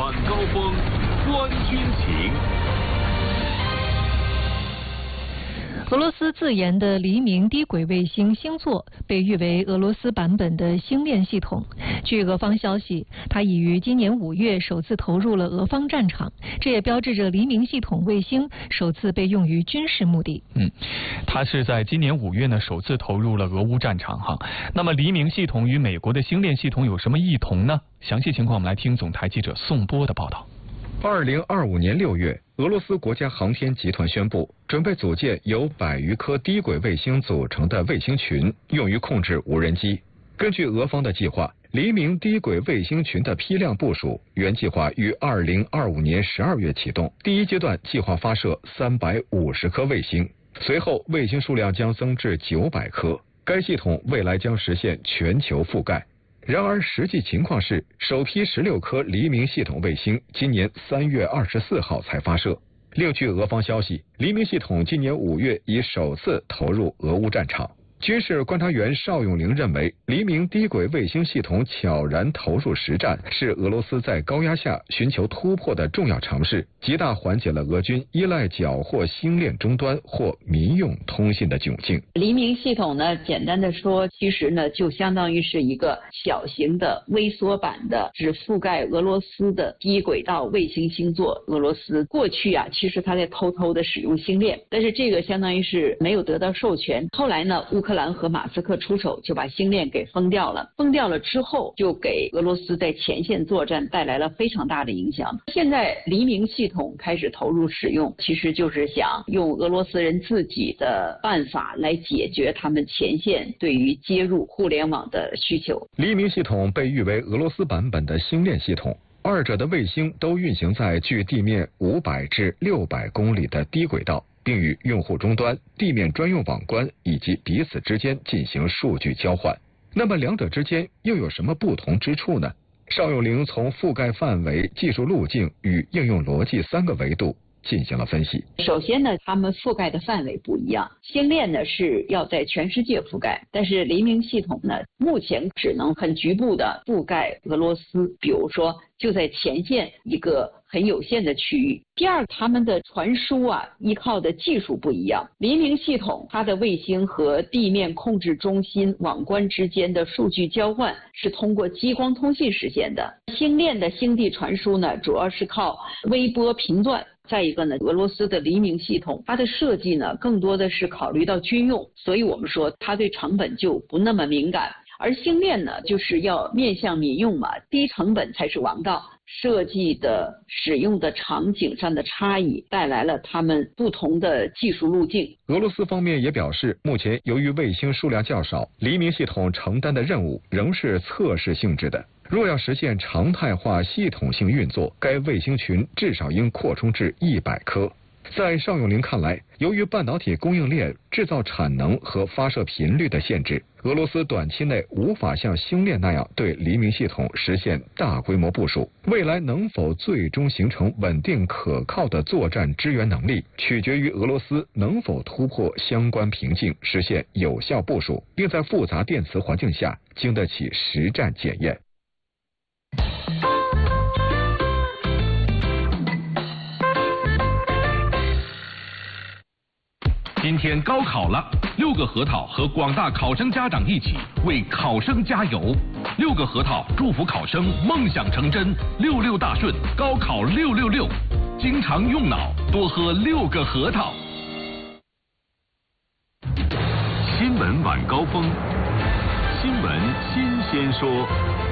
晚高峰，观军情。 俄罗斯自研的黎明低轨卫星星座被誉为俄罗斯版本的星链系统。据俄方消息，它已于今年5月首次投入了俄方战场，这也标志着黎明系统卫星首次被用于军事目的。 它是在今年5月呢首次投入了俄乌战场哈。那么黎明系统与美国的星链系统有什么异同呢？详细情况我们来听总台记者宋波的报道。 2025年6月，俄罗斯国家航天集团宣布，准备组建由100余颗低轨卫星组成的卫星群，用于控制无人机。根据俄方的计划，黎明低轨卫星群的批量部署原计划于2025年12月启动，第一阶段计划发射350颗卫星，随后卫星数量将增至900颗。该系统未来将实现全球覆盖。然而，实际情况是，首批16颗黎明系统卫星今年3月24号才发射。另据俄方消息，黎明系统今年5月已首次投入俄乌战场。军事观察员邵永龄认为，黎明低轨卫星系统悄然投入实战，是俄罗斯在高压下寻求突破的重要尝试，极大缓解了俄军依赖缴获星链终端或民用通信的窘境。 黎明系统呢，简单的说，其实呢就相当于是一个小型的微缩版的只覆盖俄罗斯的低轨道卫星星座。俄罗斯过去啊，其实它在偷偷的使用星链，但是这个相当于是没有得到授权。后来呢，乌克兰和马斯克出手就把星链给封掉了，封掉了之后就给俄罗斯在前线作战带来了非常大的影响。现在黎明系统开始投入使用，其实就是想用俄罗斯人自己的办法来解决他们前线对于接入互联网的需求。 黎明系统被誉为俄罗斯版本的星链系统，二者的卫星都运行在距地面500至600公里的低轨道，并与用户终端、地面专用网关以及彼此之间进行数据交换。那么两者之间又有什么不同之处呢？邵永龄从覆盖范围、技术路径与应用逻辑3个维度进行了分析。 首先呢，他们覆盖的范围不一样，星链呢是要在全世界覆盖，但是黎明系统呢，目前只能很局部的覆盖俄罗斯，比如说就在前线一个很有限的区域。第二，他们的传输啊，依靠的技术不一样。黎明系统它的卫星和地面控制中心网关之间的数据交换是通过激光通信实现的。星链的星地传输呢，主要是靠微波频段。再一个呢，俄罗斯的黎明系统，它的设计呢，更多的是考虑到军用，所以我们说它对成本就不那么敏感。而星链呢，就是要面向民用嘛，低成本才是王道。设计的使用的场景上的差异，带来了他们不同的技术路径。 俄罗斯方面也表示，目前由于卫星数量较少，黎明系统承担的任务仍是测试性质的。若要实现常态化系统性运作，该卫星群至少应扩充至100颗。在邵永龄看来，由于半导体供应链、制造产能和发射频率的限制，俄罗斯短期内无法像星链那样对黎明系统实现大规模部署。未来能否最终形成稳定可靠的作战支援能力，取决于俄罗斯能否突破相关瓶颈，实现有效部署，并在复杂电磁环境下经得起实战检验。 今天高考了，6个核桃和广大考生家长一起为考生加油。6个核桃祝福考生梦想成真，66大顺，高考666。经常用脑，多喝6个核桃。新闻晚高峰，新闻新鲜说。